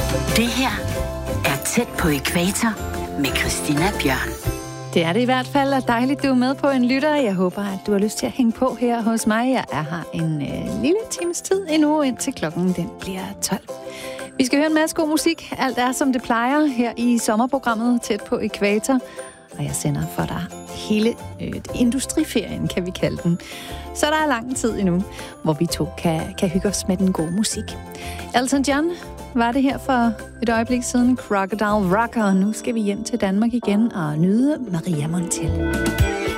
Det her er Tæt på ækvator med Christina Bjørn. Det er det i hvert fald, og dejligt, du er med på en lytter. Jeg håber, at du har lyst til at hænge på her hos mig. Jeg er her en lille times tid endnu, indtil klokken den bliver 12. Vi skal høre en masse god musik. Alt er, som det plejer her i sommerprogrammet Tæt på ækvator. Og jeg sender for dig hele industriferien, kan vi kalde den. Så der er lang tid endnu, hvor vi to kan hygge os med den gode musik. Elton John var det her for et øjeblik siden. Crocodile Rocker. Nu skal vi hjem til Danmark igen og nyde Maria Montell.